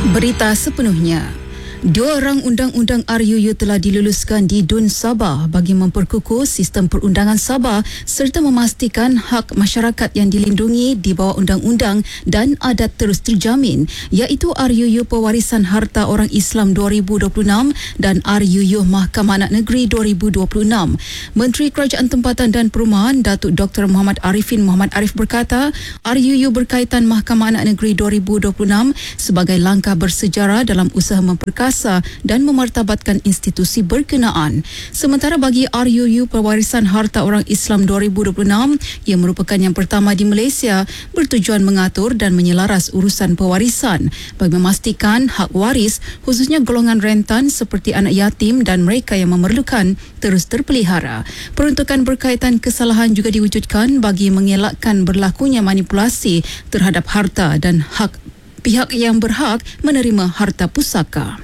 Berita sepenuhnya. Dua rang undang-undang RUU telah diluluskan di DUN Sabah bagi memperkukuh sistem perundangan Sabah serta memastikan hak masyarakat yang dilindungi di bawah undang-undang dan adat terus terjamin, iaitu RUU Pewarisan Harta Orang Islam 2026 dan RUU Mahkamah Anak Negeri 2026. Menteri Kerajaan Tempatan dan Perumahan Datuk Dr. Muhammad Arifin Muhammad Arif berkata, RUU berkaitan Mahkamah Anak Negeri 2026 sebagai langkah bersejarah dalam usaha memperkasa dan memartabatkan institusi berkenaan. Sementara bagi RUU Pewarisan Harta Orang Islam 2026, ia merupakan yang pertama di Malaysia bertujuan mengatur dan menyelaras urusan pewarisan bagi memastikan hak waris khususnya golongan rentan seperti anak yatim dan mereka yang memerlukan terus terpelihara. Peruntukan berkaitan kesalahan juga diwujudkan bagi mengelakkan berlakunya manipulasi terhadap harta dan hak pihak yang berhak menerima harta pusaka.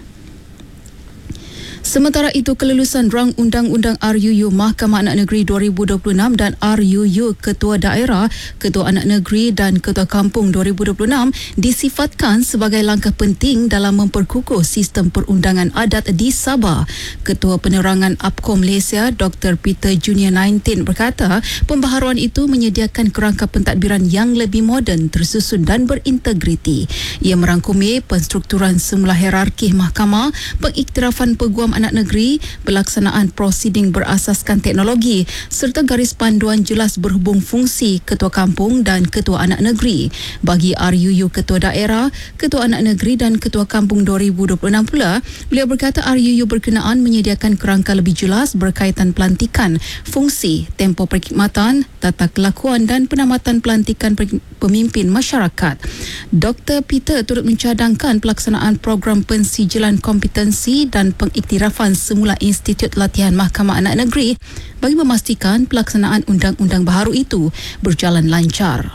Sementara itu, kelulusan rang undang-undang RUU Mahkamah Anak Negeri 2026 dan RUU Ketua Daerah, Ketua Anak Negeri dan Ketua Kampung 2026 disifatkan sebagai langkah penting dalam memperkukuh sistem perundangan adat di Sabah. Ketua Penerangan APCO Malaysia, Dr. Peter Junior 19 berkata, pembaharuan itu menyediakan kerangka pentadbiran yang lebih moden, tersusun dan berintegriti. Ia merangkumi penstrukturan semula hierarki mahkamah, pengiktirafan peguam anak negeri, pelaksanaan prosiding berasaskan teknologi serta garis panduan jelas berhubung fungsi Ketua Kampung dan Ketua Anak Negeri. Bagi RUU Ketua Daerah, Ketua Anak Negeri dan Ketua Kampung 2026 pula, beliau berkata RUU berkenaan menyediakan kerangka lebih jelas berkaitan pelantikan, fungsi, tempoh perkhidmatan, tata kelakuan dan penamatan pelantikan pemimpin masyarakat. Dr. Peter turut mencadangkan pelaksanaan program pensijilan kompetensi dan pengiktirafan semula Institut Latihan Mahkamah Anak Negeri bagi memastikan pelaksanaan undang-undang baharu itu berjalan lancar.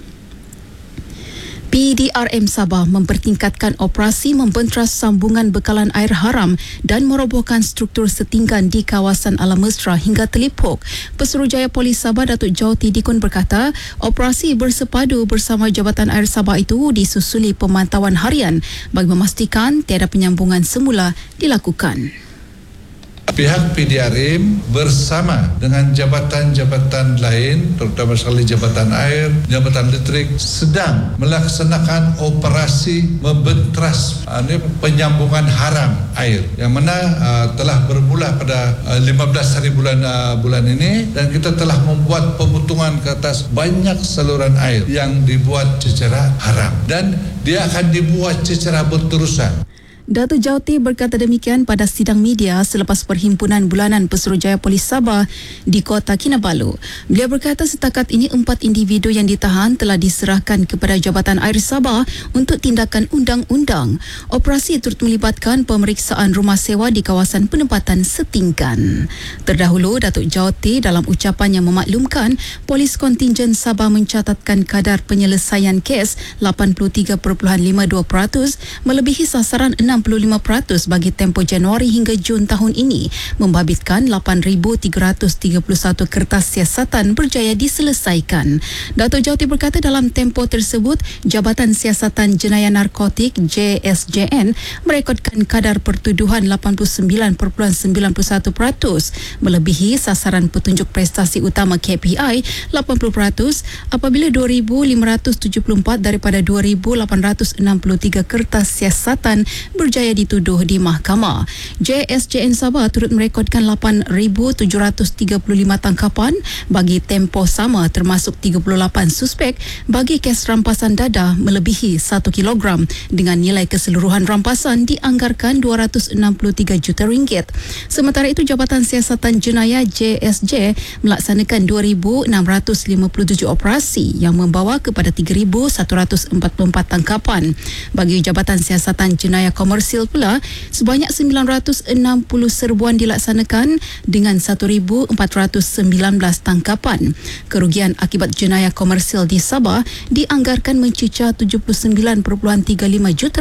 PDRM Sabah mempertingkatkan operasi membentras sambungan bekalan air haram dan merobohkan struktur setinggan di kawasan Alam Mesra hingga Telipuk. Pesuruhjaya Polis Sabah Datuk Jauti Dikun berkata, operasi bersepadu bersama Jabatan Air Sabah itu disusuli pemantauan harian bagi memastikan tiada penyambungan semula dilakukan. Pihak PDRM bersama dengan jabatan-jabatan lain, terutama sekali Jabatan Air, Jabatan Elektrik, sedang melaksanakan operasi membentras penyambungan haram air yang mana telah bermula pada 15 hari bulan ini, dan kita telah membuat pemotongan ke atas banyak saluran air yang dibuat secara haram dan dia akan dibuat secara berterusan. Datuk Jauti berkata demikian pada sidang media selepas perhimpunan bulanan Pesuruhjaya Polis Sabah di Kota Kinabalu. Beliau berkata setakat ini 4 individu yang ditahan telah diserahkan kepada Jabatan Air Sabah untuk tindakan undang-undang. Operasi turut melibatkan pemeriksaan rumah sewa di kawasan penempatan setinggan. Terdahulu, Datuk Jauti dalam ucapannya memaklumkan Polis Kontingen Sabah mencatatkan kadar penyelesaian kes 83.52%, melebihi sasaran 65% bagi tempoh Januari hingga Jun tahun ini, membabitkan 8,331 kertas siasatan berjaya diselesaikan. Datuk Jauti berkata dalam tempoh tersebut, Jabatan Siasatan Jenayah Narkotik JSJN merekodkan kadar pertuduhan 89.91%, melebihi sasaran petunjuk prestasi utama KPI 80% apabila 2,574 daripada 2,863 kertas siasatan berjaya dituduh di mahkamah. JSJN Sabah turut merekodkan 8,735 tangkapan bagi tempoh sama, termasuk 38 suspek bagi kes rampasan dadah melebihi 1 kilogram dengan nilai keseluruhan rampasan dianggarkan RM263 juta. Sementara itu, Jabatan Siasatan Jenayah JSJ melaksanakan 2,657 operasi yang membawa kepada 3,144 tangkapan. Bagi Jabatan Siasatan Jenayah Komersil pula, sebanyak 960 serbuan dilaksanakan dengan 1,419 tangkapan. Kerugian akibat jenayah komersil di Sabah dianggarkan mencecah RM79.35 juta.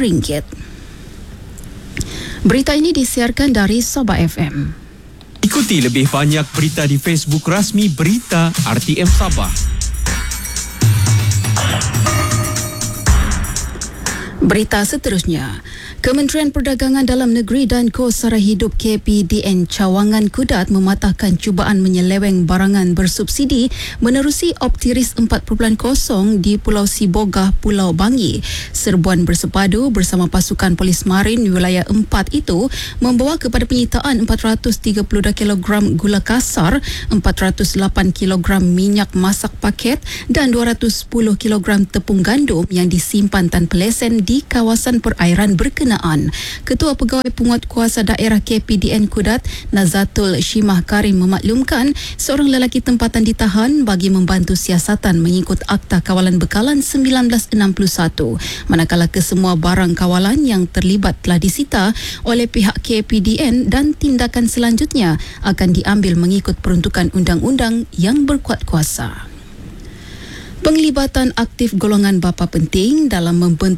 Berita ini disiarkan dari Sabah FM. Ikuti lebih banyak berita di Facebook rasmi Berita RTM Sabah. Berita seterusnya, Kementerian Perdagangan Dalam Negeri dan Kos Sara Hidup KPDN Cawangan Kudat mematahkan cubaan menyeleweng barangan bersubsidi menerusi Optiris 4.0 di Pulau Sibogah, Pulau Bangi. Serbuan bersepadu bersama pasukan polis marin wilayah 4 itu membawa kepada penyitaan 432 kg gula kasar, 408 kg minyak masak paket dan 210 kg tepung gandum yang disimpan tanpa lesen di kawasan perairan berkenaan. Ketua Pegawai Penguatkuasa Daerah KPDN Kudat, Nazatul Shimah Karim memaklumkan seorang lelaki tempatan ditahan bagi membantu siasatan mengikut Akta Kawalan Bekalan 1961. Manakala kesemua barang kawalan yang terlibat telah disita oleh pihak KPDN dan tindakan selanjutnya akan diambil mengikut peruntukan undang-undang yang berkuat kuasa. Penglibatan aktif golongan bapa penting dalam membentuk